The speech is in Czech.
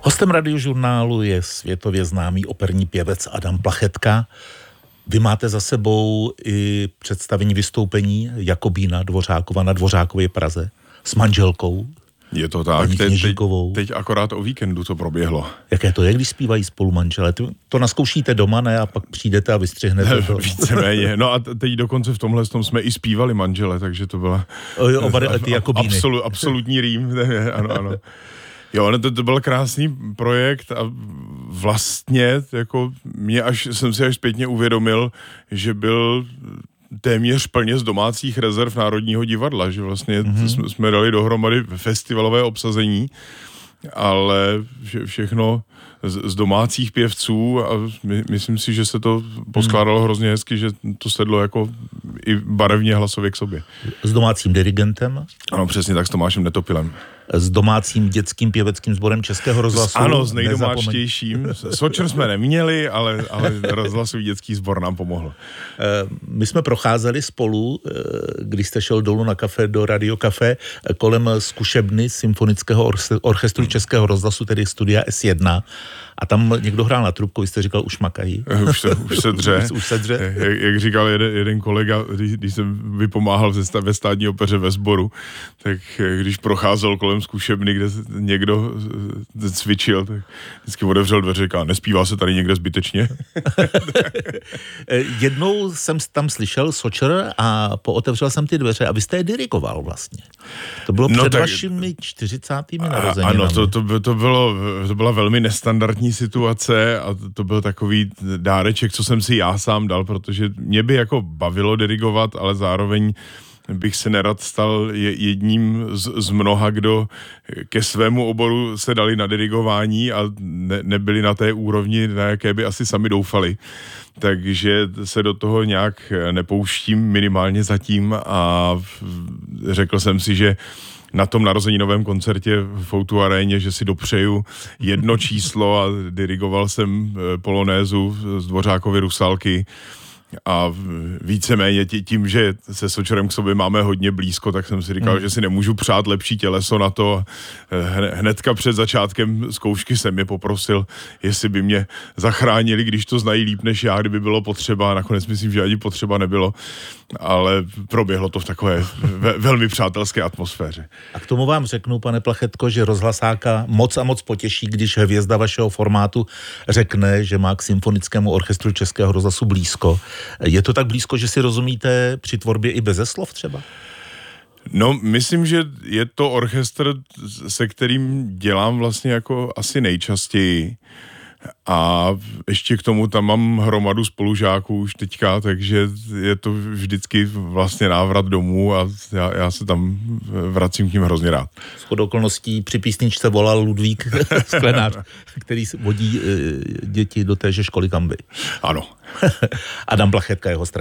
Hostem Radiožurnálu je světově známý operní pěvec Adam Plachetka. Vy máte za sebou i představení vystoupení Jakobína Dvořákova na Dvořákově Praze s manželkou. Je to tak, teď akorát o víkendu to proběhlo. Jaké to je, když zpívají spolu manželé? To naskoušíte doma, ne? A pak přijdete a vystřihnete to. Víceméně. No a teď dokonce v tomhle jsme i zpívali manžele, takže to byla ty Jakobíny. Absolutní rým. Ano. Jo, to byl krásný projekt a vlastně jako jsem si až zpětně uvědomil, že byl téměř plně z domácích rezerv Národního divadla, že vlastně jsme dali dohromady festivalové obsazení, ale všechno z domácích pěvců a myslím si, že se to poskládalo hrozně hezky, že to sedlo jako i barevně hlasově k sobě. S domácím dirigentem? Ano, přesně tak, s Tomášem Netopilem. S domácím dětským pěveckým sborem Českého rozhlasu? Ano, s nejdomáčtějším. Sočr jsme neměli, ale rozhlasový dětský sbor nám pomohl. My jsme procházeli spolu, když jste šel dolů na kafe do Radio Café, kolem zkušebny Symfonického orchestru Českého rozhlasu, tedy studia S1. A tam někdo hrál na trubku, vy jste říkal, už makají. Už se dře. Už se dře. Jak říkal jeden kolega, když jsem vypomáhal ve státní opeře ve sboru, tak když procházel kolem zkušebny, kde někdo cvičil, tak vždycky otevřel dveře, říkal, nespívá se tady někde zbytečně? Jednou jsem tam slyšel Sočr a pootevřel jsem ty dveře a vy jste je dirigoval vlastně. To bylo před vašimi 40. narozeninami. Ano, to byla velmi nestandardní situace a to byl takový dáreček, co jsem si já sám dal, protože mě by jako bavilo dirigovat, ale zároveň bych se nerad stal jedním z mnoha, kdo ke svému oboru se dali na dirigování a nebyli na té úrovni, na jaké by asi sami doufali. Takže se do toho nějak nepouštím minimálně zatím a řekl jsem si, že na tom narozeninovém koncertě v O2 aréně, že si dopřeju jedno číslo a dirigoval jsem polonézu z Dvořákovy Rusalky a víceméně tím, že se Sočerem k sobě máme hodně blízko, tak jsem si říkal, že si nemůžu přát lepší těleso na to. Hnedka před začátkem zkoušky jsem je poprosil, jestli by mě zachránili, když to znají líp než já, kdyby bylo potřeba. Nakonec myslím, že ani potřeba nebylo, ale proběhlo to v takové velmi přátelské atmosféře. A k tomu vám řeknu, pane Plachetko, že rozhlasáka moc a moc potěší, když hvězda vašeho formátu řekne, že má k Symfonickému orchestru Českého rozhlasu blízko. Je to tak blízko, že si rozumíte při tvorbě i beze slov třeba? No, myslím, že je to orchestr, se kterým dělám vlastně jako asi nejčastěji. A ještě k tomu tam mám hromadu spolužáků už teďka, takže je to vždycky vlastně návrat domů a já se tam vracím k ním hrozně rád. Shodou okolností při písničce volal Ludvík Sklenář, který vodí děti do téže školy, kam vy. Ano. Adam Plachetka, jeho